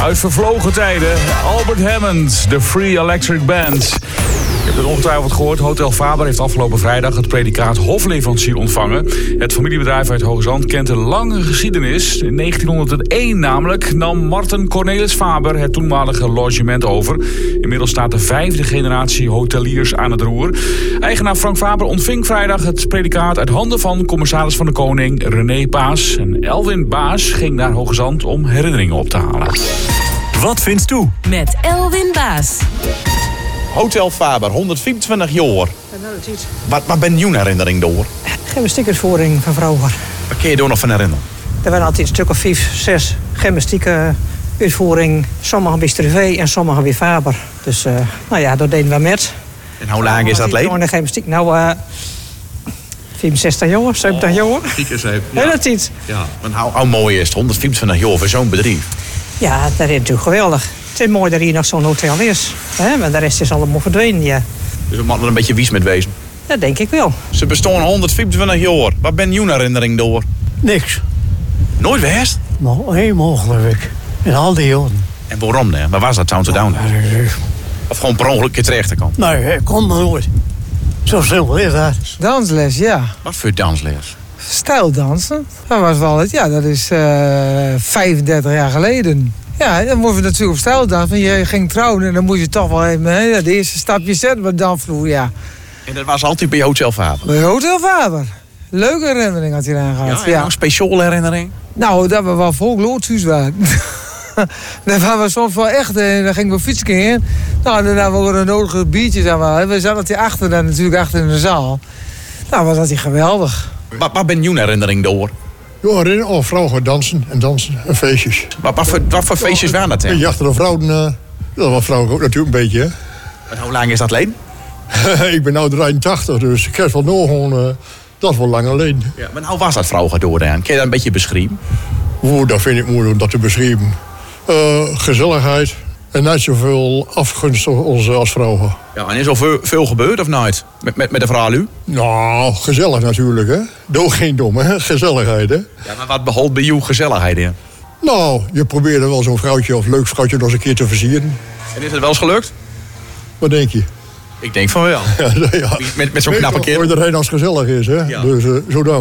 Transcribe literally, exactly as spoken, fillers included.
Uit vervlogen tijden, Albert Hammond, de Free Electric Band. Je hebt het ongetwijfeld gehoord. Hotel Faber heeft afgelopen vrijdag het predicaat hofleverancier ontvangen. Het familiebedrijf uit Hoogezand kent een lange geschiedenis. In negentienhonderdéén namelijk nam Marten Cornelis Faber het toenmalige logement over. Inmiddels staat de vijfde generatie hoteliers aan het roer. Eigenaar Frank Faber ontving vrijdag het predicaat uit handen van commissaris van de Koning René Paas. En Elwin Baas ging naar Hoogezand om herinneringen op te halen. Wat vindt u? Met Elwin Baas. Hotel Faber, honderdvijfentwintig jaar. Ja, dat is Wat, wat ben je herinnering door? gymnastiekersvoering van vroeger. Wat kun je door nog van herinneren? Er waren altijd een stuk of vijf, zes gymnastieke uitvoering. Sommige bij Strivé en sommige bij Faber. Dus uh, nou ja, dat deden we met. En hoe lang is dat leven? In de gymnastiek, nou uh, vijfenzestig jaar, zeventig jaar. Relatief. Ja, want hoe, hoe mooi is het, honderdvijfentwintig jaar voor zo'n bedrijf? Ja, dat is natuurlijk geweldig. Het is mooi dat hier nog zo'n hotel is. Hè? Maar de rest is allemaal verdwenen, ja. Dus we moeten er een beetje wies met wezen. Dat denk ik wel. Ze bestaan honderdvijfentwintig jaar. Wat ben je herinnering door? Niks. Nooit geweest? Maar één mogelijk. In al die jaren. En waarom dan? Waar was dat Town to Down? Of gewoon per ongeluk terecht te komen? Nee, ik kon maar nooit. Zo simpel is dat. Dansles, ja. Wat voor dansles? Stijldansen. Dat was wel het, ja, dat is uh, vijfendertig jaar geleden. Ja, dan moest je natuurlijk op stijldansen. Je ging trouwen en dan moest je toch wel even hè, de eerste stapje zetten met dansvloer, ja. En dat was altijd bij Hotel Faber? Bij Hotel Faber. Leuke herinnering had hij eraan gehad. Ja, ja. Een speciale herinnering? Nou, dat we wel vol loodhuis waren. Dan waren we soms wel echt, en dan gingen we fietsen heen. Nou, dan hadden we een nodige biertjes aan. We zaten hier achter, dan natuurlijk achter in de zaal. Nou, was dat hier geweldig. Wat, wat ben je herinnering door? Ja, oh, vrouwen gaan dansen en dansen en feestjes. Wat, wat, voor, wat voor feestjes waren dat? Een achter een vrouw, uh, dat was vrouwen ook natuurlijk een beetje. Hè? En hoe lang is dat alleen? Ik ben nu drieëntachtig, dus ik heb wel nog gewoon, uh, dat is wel lang alleen. Ja, maar hoe was dat vrouwen door dan? Kun je dat een beetje beschrijven? Oeh, dat vind ik moeilijk om dat te beschrijven. Uh, gezelligheid en niet zoveel afgunst als, als vrouwen. Ja, en is er veel, veel gebeurd of nooit? Met, met, met de vrouw u? Nou, gezellig natuurlijk, hè. Doe geen dom, hè. Gezelligheid, hè. Ja, maar wat behoort bij jou gezelligheid in? Nou, je probeerde wel zo'n vrouwtje of leuk vrouwtje nog eens een keer te versieren. En is het wel eens gelukt? Wat denk je? Ik denk van wel. Ja, ja. Met, met zo'n knappe kerel. Voor iedereen als het gezellig is, hè. Ja. Dus uh, zo dan.